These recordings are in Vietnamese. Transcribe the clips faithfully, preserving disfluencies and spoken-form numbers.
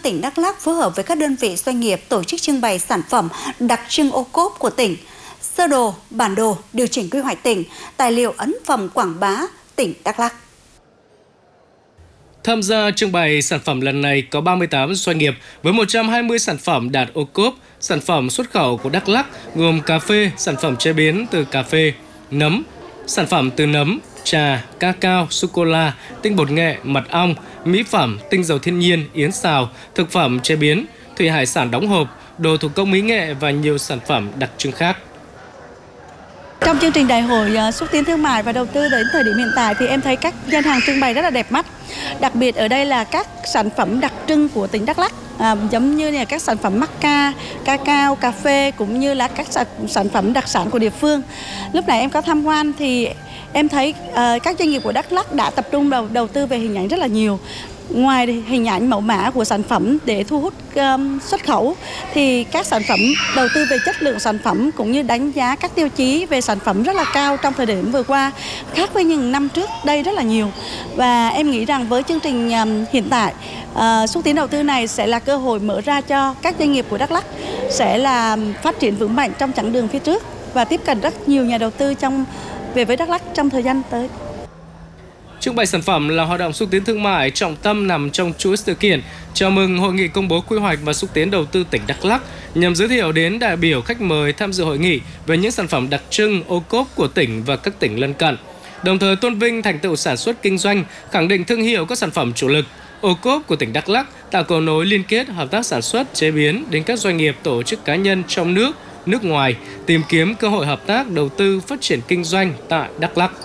tỉnh Đắk Lắk phối hợp với các đơn vị doanh nghiệp tổ chức trưng bày sản phẩm đặc trưng ô cốp của tỉnh, sơ đồ, bản đồ, điều chỉnh quy hoạch tỉnh, tài liệu ấn phẩm quảng bá tỉnh Đắk Lắk. Tham gia trưng bày sản phẩm lần này có ba mươi tám doanh nghiệp với một trăm hai mươi sản phẩm đạt ô cốp. Sản phẩm xuất khẩu của Đắk Lắk gồm cà phê, sản phẩm chế biến từ cà phê, nấm, sản phẩm từ nấm, trà, ca cao, sô-cô-la, tinh bột nghệ, mật ong, mỹ phẩm, tinh dầu thiên nhiên, yến xào, thực phẩm chế biến, thủy hải sản đóng hộp, đồ thủ công mỹ nghệ và nhiều sản phẩm đặc trưng khác. Trong chương trình đại hội xúc tiến thương mại và đầu tư đến thời điểm hiện tại thì em thấy các gian hàng trưng bày rất là đẹp mắt. Đặc biệt ở đây là các sản phẩm đặc trưng của tỉnh Đắk Lắk, à, giống như là các sản phẩm mắc ca, ca cao, cà phê cũng như là các sản phẩm đặc sản của địa phương. Lúc này em có tham quan thì em thấy uh, các doanh nghiệp của Đắk Lắk đã tập trung đầu, đầu tư về hình ảnh rất là nhiều. Ngoài hình ảnh mẫu mã của sản phẩm để thu hút um, xuất khẩu thì các sản phẩm đầu tư về chất lượng sản phẩm cũng như đánh giá các tiêu chí về sản phẩm rất là cao trong thời điểm vừa qua, khác với những năm trước đây rất là nhiều. Và em nghĩ rằng với chương trình um, hiện tại, uh, xúc tiến đầu tư này sẽ là cơ hội mở ra cho các doanh nghiệp của Đắk Lắk sẽ là phát triển vững mạnh trong chặng đường phía trước và tiếp cận rất nhiều nhà đầu tư trong về với Đắk Lắk trong thời gian tới. Trưng bày sản phẩm là hoạt động xúc tiến thương mại trọng tâm nằm trong chuỗi sự kiện chào mừng hội nghị công bố quy hoạch và xúc tiến đầu tư tỉnh Đắk Lắk, nhằm giới thiệu đến đại biểu khách mời tham dự hội nghị về những sản phẩm đặc trưng ô cốp của tỉnh và các tỉnh lân cận, đồng thời tôn vinh thành tựu sản xuất kinh doanh, khẳng định thương hiệu các sản phẩm chủ lực. Ô cốp của tỉnh Đắk Lắk tạo cầu nối liên kết hợp tác sản xuất, chế biến đến các doanh nghiệp, tổ chức cá nhân trong nước, nước ngoài, tìm kiếm cơ hội hợp tác đầu tư phát triển kinh doanh tại Đắk Lắk.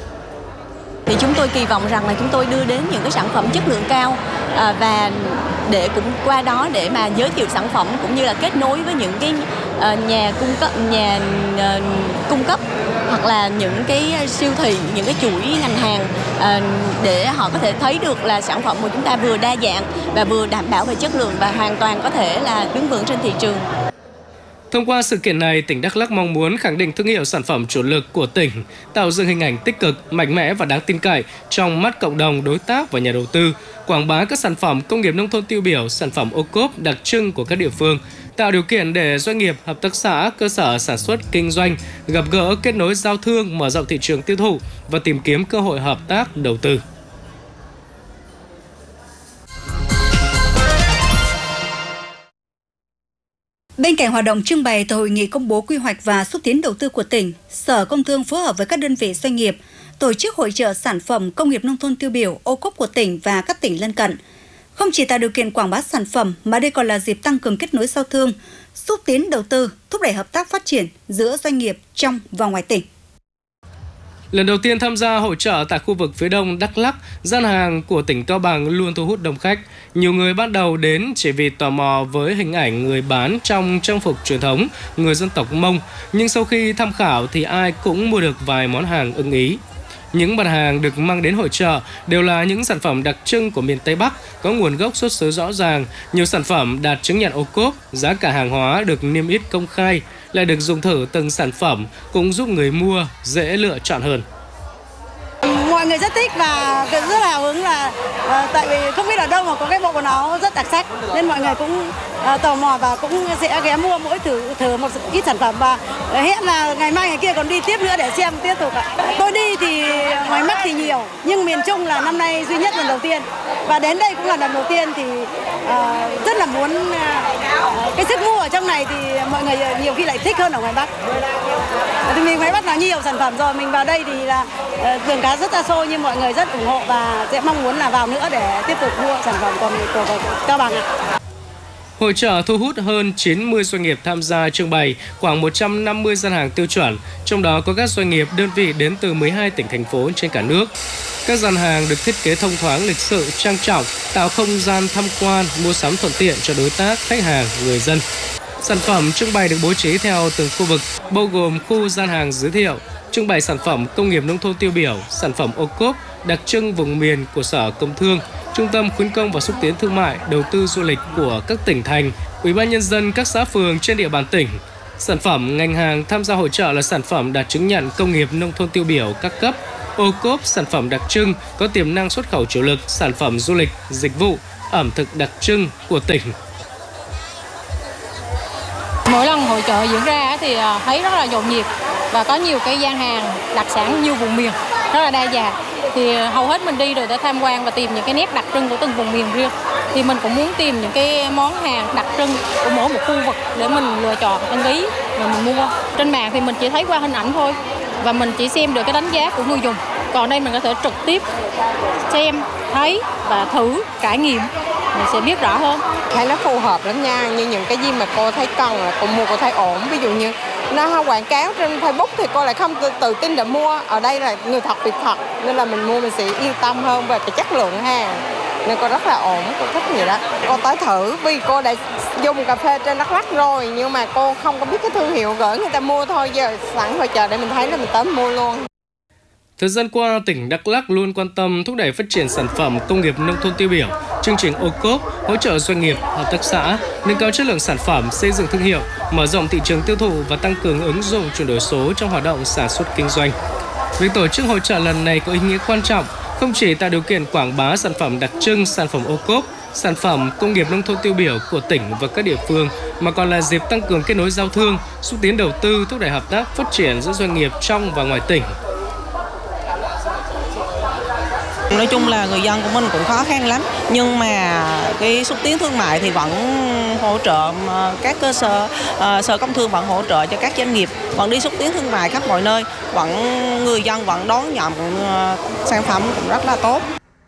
Thì chúng tôi kỳ vọng rằng là chúng tôi đưa đến những cái sản phẩm chất lượng cao à, và để cũng qua đó để mà giới thiệu sản phẩm cũng như là kết nối với những cái uh, nhà cung cấp nhà uh, cung cấp hoặc là những cái siêu thị, những cái chuỗi ngành hàng uh, để họ có thể thấy được là sản phẩm của chúng ta vừa đa dạng và vừa đảm bảo về chất lượng và hoàn toàn có thể là đứng vững trên thị trường. Thông qua sự kiện này, tỉnh Đắk Lắk mong muốn khẳng định thương hiệu sản phẩm chủ lực của tỉnh, tạo dựng hình ảnh tích cực, mạnh mẽ và đáng tin cậy trong mắt cộng đồng, đối tác và nhà đầu tư, quảng bá các sản phẩm công nghiệp nông thôn tiêu biểu, sản phẩm ô cốp đặc trưng của các địa phương, tạo điều kiện để doanh nghiệp, hợp tác xã, cơ sở sản xuất, kinh doanh gặp gỡ, kết nối giao thương, mở rộng thị trường tiêu thụ và tìm kiếm cơ hội hợp tác đầu tư. Bên cạnh hoạt động trưng bày tại hội nghị công bố quy hoạch và xúc tiến đầu tư của tỉnh, Sở Công Thương phối hợp với các đơn vị doanh nghiệp tổ chức hội chợ sản phẩm công nghiệp nông thôn tiêu biểu ô cốp của tỉnh và các tỉnh lân cận. Không chỉ tạo điều kiện quảng bá sản phẩm mà đây còn là dịp tăng cường kết nối giao thương, xúc tiến đầu tư, thúc đẩy hợp tác phát triển giữa doanh nghiệp trong và ngoài tỉnh. Lần đầu tiên tham gia hội chợ tại khu vực phía đông Đắk Lắk, gian hàng của tỉnh Cao Bằng luôn thu hút đông khách. Nhiều người ban đầu đến chỉ vì tò mò với hình ảnh người bán trong trang phục truyền thống người dân tộc Mông, nhưng sau khi tham khảo thì ai cũng mua được vài món hàng ưng ý. Những mặt hàng được mang đến hội chợ đều là những sản phẩm đặc trưng của miền Tây Bắc, có nguồn gốc xuất xứ rõ ràng, nhiều sản phẩm đạt chứng nhận ô cốp, giá cả hàng hóa được niêm yết công khai, lại được dùng thử từng sản phẩm cũng giúp người mua dễ lựa chọn hơn. Mọi người rất thích và rất là hào hứng là uh, tại vì không biết ở đâu mà có cái bộ quần áo rất đặc sắc nên mọi người cũng uh, tò mò và cũng sẽ ghé mua mỗi thử thử một ít sản phẩm và hẹn là ngày mai ngày kia còn đi tiếp nữa để xem tiếp tục ạ. Tôi đi thì ngoài Bắc thì nhiều nhưng miền Trung là năm nay duy nhất lần đầu tiên và đến đây cũng là lần đầu tiên thì uh, rất là muốn uh, cái sức mua ở trong này thì mọi người nhiều khi lại thích hơn ở ngoài Bắc. Thì mình ngoài Bắc là nhiều sản phẩm rồi, mình vào đây thì là uh, đường cá rất là xôi nhưng mọi người rất ủng hộ và sẽ mong muốn là vào nữa để tiếp tục mua sản phẩm của, của, của, của Cao Bằng ạ. Hội chợ thu hút hơn chín mươi doanh nghiệp tham gia trưng bày, khoảng một trăm năm mươi gian hàng tiêu chuẩn, trong đó có các doanh nghiệp đơn vị đến từ mười hai tỉnh thành phố trên cả nước. Các gian hàng được thiết kế thông thoáng, lịch sự, trang trọng, tạo không gian tham quan, mua sắm thuận tiện cho đối tác, khách hàng, người dân. Sản phẩm trưng bày được bố trí theo từng khu vực, bao gồm khu gian hàng giới thiệu, trưng bày sản phẩm công nghiệp nông thôn tiêu biểu, sản phẩm ô cốp, đặc trưng vùng miền của Sở Công Thương, Trung tâm khuyến công và xúc tiến thương mại, đầu tư du lịch của các tỉnh thành, Ủy ban nhân dân các xã phường trên địa bàn tỉnh. Sản phẩm ngành hàng tham gia hội chợ là sản phẩm đạt chứng nhận công nghiệp nông thôn tiêu biểu các cấp, ô cốp sản phẩm đặc trưng có tiềm năng xuất khẩu chủ lực, sản phẩm du lịch, dịch vụ, ẩm thực đặc trưng của tỉnh. Mỗi lần hội chợ diễn ra thì thấy rất là nhộn nhịp và có nhiều cái gian hàng đặc sản nhiều vùng miền rất là đa dạng. Thì hầu hết mình đi rồi để tham quan và tìm những cái nét đặc trưng của từng vùng miền riêng. Thì mình cũng muốn tìm những cái món hàng đặc trưng của mỗi một khu vực để mình lựa chọn, đăng ký và mình mua. Trên mạng thì mình chỉ thấy qua hình ảnh thôi và mình chỉ xem được cái đánh giá của người dùng. Còn đây mình có thể trực tiếp xem, thấy và thử trải nghiệm, mình sẽ biết rõ hơn. Thấy nó phù hợp lắm nha, như những cái gì mà cô thấy cần là cô mua, cô thấy ổn. Ví dụ như nó quảng cáo trên Facebook thì cô lại không tự, tự tin để mua. Ở đây là người thật việc thật nên là mình mua mình sẽ yên tâm hơn về cái chất lượng hàng. Nên cô rất là ổn, cô thích vậy đó. Cô tới thử vì cô đã dùng cà phê trên Đắk Lắk rồi nhưng mà cô không có biết cái thương hiệu, gửi người ta mua thôi. Giờ sẵn hội chợ để mình thấy là mình tới mua luôn. Thời gian qua, tỉnh Đắk Lắk luôn quan tâm thúc đẩy phát triển sản phẩm công nghiệp nông thôn tiêu biểu, chương trình ô cốp, hỗ trợ doanh nghiệp, hợp tác xã, nâng cao chất lượng sản phẩm, xây dựng thương hiệu, mở rộng thị trường tiêu thụ và tăng cường ứng dụng chuyển đổi số trong hoạt động sản xuất kinh doanh. Việc tổ chức hội chợ lần này có ý nghĩa quan trọng, không chỉ tạo điều kiện quảng bá sản phẩm đặc trưng, sản phẩm ô cốp, sản phẩm công nghiệp nông thôn tiêu biểu của tỉnh và các địa phương, mà còn là dịp tăng cường kết nối giao thương, xúc tiến đầu tư, thúc đẩy hợp tác phát triển giữa doanh nghiệp trong và ngoài tỉnh. Nói chung là người dân của mình cũng khó khăn lắm, nhưng mà cái xúc tiến thương mại thì vẫn hỗ trợ các cơ sở, uh, sở công thương vẫn hỗ trợ cho các doanh nghiệp, vẫn đi xúc tiến thương mại khắp mọi nơi, vẫn người dân vẫn đón nhận uh, sản phẩm cũng rất là tốt.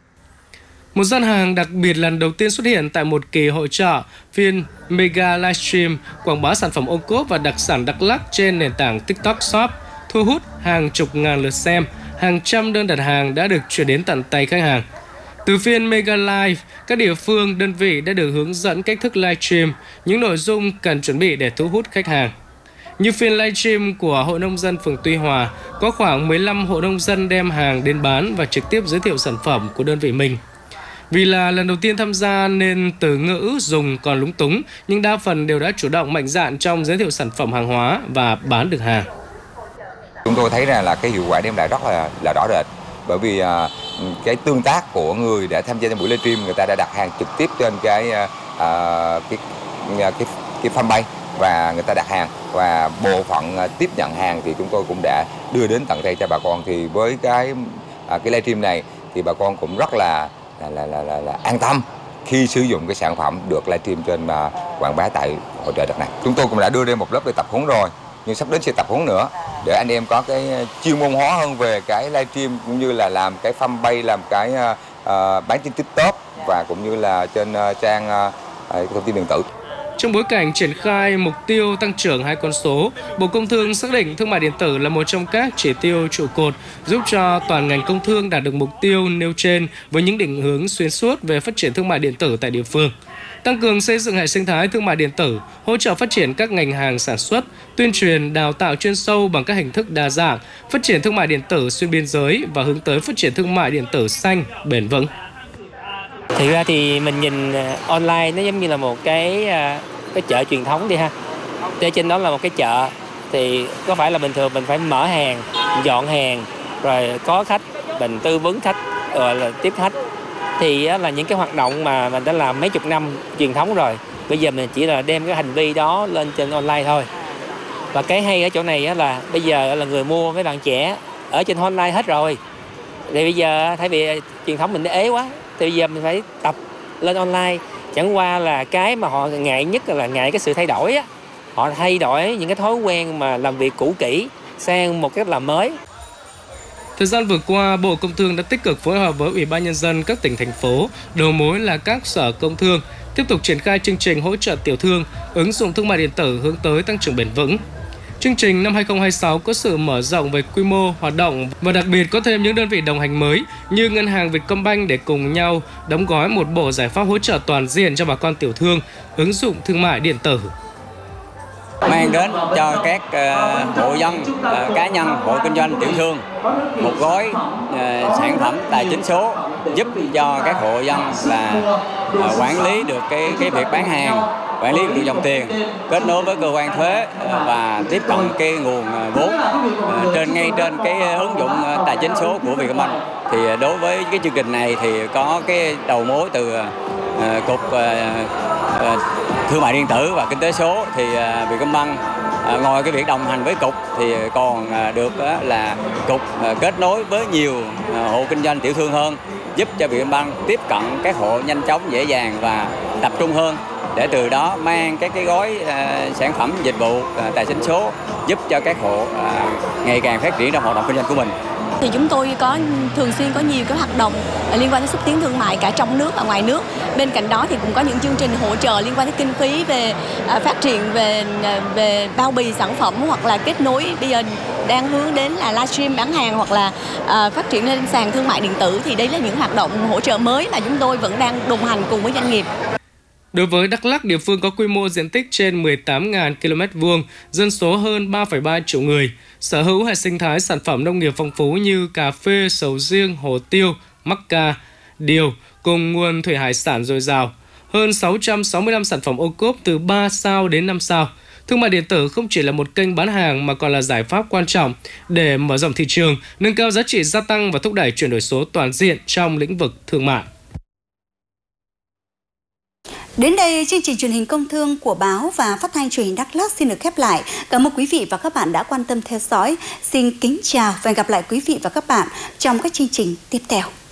Một gian hàng đặc biệt lần đầu tiên xuất hiện tại một kỳ hội chợ, phiên Mega Livestream quảng bá sản phẩm ô cốp và đặc sản Đắk Lắk trên nền tảng TikTok Shop, thu hút hàng chục ngàn lượt xem. Hàng trăm đơn đặt hàng đã được chuyển đến tận tay khách hàng. Từ phiên Mega Live, các địa phương, đơn vị đã được hướng dẫn cách thức livestream, những nội dung cần chuẩn bị để thu hút khách hàng. Như phiên livestream của Hội Nông dân phường Tuy Hòa, có khoảng mười lăm hộ nông dân đem hàng đến bán và trực tiếp giới thiệu sản phẩm của đơn vị mình. Vì là lần đầu tiên tham gia nên từ ngữ dùng còn lúng túng, nhưng đa phần đều đã chủ động mạnh dạn trong giới thiệu sản phẩm hàng hóa và bán được hàng. Chúng tôi thấy ra là cái hiệu quả đem lại rất là là rõ rệt, bởi vì à, cái tương tác của người đã tham gia trong buổi livestream, người ta đã đặt hàng trực tiếp trên cái à, cái cái cái fanpage và người ta đặt hàng, và bộ phận à, tiếp nhận hàng thì chúng tôi cũng đã đưa đến tận tay cho bà con. Thì với cái à, cái livestream này thì bà con cũng rất là là là là, là, là an tâm khi sử dụng cái sản phẩm được livestream trên mà quảng bá tại hội chợ đợt này. Chúng tôi cũng đã đưa ra một lớp để tập huấn rồi, nhưng sắp đến sẽ tập huấn nữa để anh em có cái chuyên môn hóa hơn về cái livestream, cũng như là làm cái fanpage, làm cái uh, bán trên TikTok và cũng như là trên uh, trang uh, thông tin điện tử. Trong bối cảnh triển khai mục tiêu tăng trưởng hai con số, Bộ Công Thương xác định thương mại điện tử là một trong các chỉ tiêu trụ cột giúp cho toàn ngành công thương đạt được mục tiêu nêu trên với những định hướng xuyên suốt về phát triển thương mại điện tử tại địa phương. Tăng cường xây dựng hệ sinh thái thương mại điện tử, hỗ trợ phát triển các ngành hàng sản xuất, tuyên truyền, đào tạo chuyên sâu bằng các hình thức đa dạng, phát triển thương mại điện tử xuyên biên giới và hướng tới phát triển thương mại điện tử xanh, bền vững. Thực ra thì mình nhìn online nó giống như là một cái cái chợ truyền thống đi ha. Trên trên đó là một cái chợ thì có phải là bình thường mình phải mở hàng, dọn hàng, rồi có khách, mình tư vấn khách, rồi là tiếp khách. Thì là những cái hoạt động mà mình đã làm mấy chục năm truyền thống rồi. Bây giờ mình chỉ là đem cái hành vi đó lên trên online thôi. Và cái hay ở chỗ này là bây giờ là người mua, mấy bạn trẻ ở trên online hết rồi. Thì bây giờ thay vì truyền thống mình đã ế quá, thì bây giờ mình phải tập lên online. Chẳng qua là cái mà họ ngại nhất là ngại cái sự thay đổi á. Họ thay đổi những cái thói quen mà làm việc cũ kỹ sang một cách làm mới. Thời gian vừa qua, Bộ Công Thương đã tích cực phối hợp với Ủy ban Nhân dân các tỉnh, thành phố, đầu mối là các sở công thương, tiếp tục triển khai chương trình hỗ trợ tiểu thương, ứng dụng thương mại điện tử hướng tới tăng trưởng bền vững. Chương trình năm hai không hai sáu có sự mở rộng về quy mô, hoạt động và đặc biệt có thêm những đơn vị đồng hành mới như Ngân hàng Vietcombank để cùng nhau đóng gói một bộ giải pháp hỗ trợ toàn diện cho bà con tiểu thương, ứng dụng thương mại điện tử. Mang đến cho các uh, hộ dân, uh, cá nhân, hộ kinh doanh tiểu thương một gói uh, sản phẩm tài chính số giúp cho các hộ dân là uh, quản lý được cái cái việc bán hàng, quản lý được dòng tiền, kết nối với cơ quan thuế uh, và tiếp cận cái nguồn uh, vốn uh, trên ngay trên cái ứng dụng uh, tài chính số của Vietcombank. Thì uh, đối với cái chương trình này thì có cái đầu mối từ uh, Cục Thương mại điện tử và Kinh tế số thì Vietcombank ngoài cái việc đồng hành với Cục thì còn được là Cục kết nối với nhiều hộ kinh doanh tiểu thương hơn, giúp cho Vietcombank tiếp cận các hộ nhanh chóng, dễ dàng và tập trung hơn, để từ đó mang các cái gói uh, sản phẩm dịch vụ uh, tài chính số giúp cho các hộ uh, ngày càng phát triển trong hoạt động kinh doanh của mình. Thì chúng tôi có thường xuyên có nhiều cái hoạt động liên quan đến xúc tiến thương mại cả trong nước và ngoài nước. Bên cạnh đó thì cũng có những chương trình hỗ trợ liên quan đến kinh phí về uh, phát triển về uh, về bao bì sản phẩm, hoặc là kết nối bây giờ đang hướng đến là livestream bán hàng, hoặc là uh, phát triển lên sàn thương mại điện tử. Thì đây là những hoạt động hỗ trợ mới mà chúng tôi vẫn đang đồng hành cùng với doanh nghiệp. Đối với Đắk Lắk, địa phương có quy mô diện tích trên mười tám nghìn ki lô mét vuông, dân số hơn ba phẩy ba triệu người, sở hữu hệ sinh thái sản phẩm nông nghiệp phong phú như cà phê, sầu riêng, hồ tiêu, mắc ca, điều, cùng nguồn thủy hải sản dồi dào. Hơn sáu trăm sáu mươi lăm sản phẩm ô cốp từ ba sao đến năm sao. Thương mại điện tử không chỉ là một kênh bán hàng mà còn là giải pháp quan trọng để mở rộng thị trường, nâng cao giá trị gia tăng và thúc đẩy chuyển đổi số toàn diện trong lĩnh vực thương mại. Đến đây, chương trình truyền hình công thương của báo và phát thanh truyền hình Đắk Lắk xin được khép lại. Cảm ơn quý vị và các bạn đã quan tâm theo dõi. Xin kính chào và hẹn gặp lại quý vị và các bạn trong các chương trình tiếp theo.